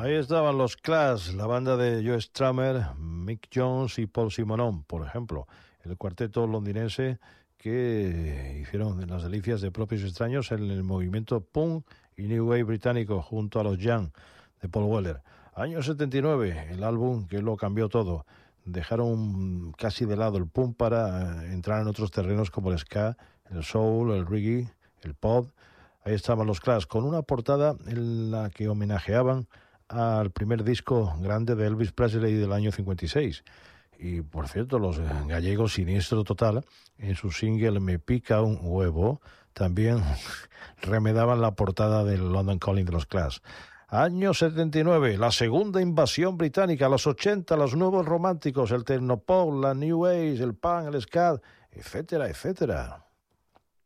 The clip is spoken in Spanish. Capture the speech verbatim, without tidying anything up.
Ahí estaban los Clash, la banda de Joe Strummer, Mick Jones y Paul Simonon, por ejemplo, el cuarteto londinense que hicieron las delicias de propios extraños en el movimiento punk y new wave británico junto a los Jam de Paul Weller. Año setenta y nueve, el álbum que lo cambió todo. Dejaron casi de lado el punk para entrar en otros terrenos como el ska, el soul, el reggae, el pop. Ahí estaban los Clash, con una portada en la que homenajeaban al primer disco grande de Elvis Presley del año cincuenta y seis. Y, por cierto, los gallegos Siniestro Total, en su single Me pica un huevo, también remedaban la portada del London Calling de los Clash. Año setenta y nueve, la segunda invasión británica, los ochenta, los nuevos románticos, el technopop, la new age, el punk, el ska, etcétera, etcétera.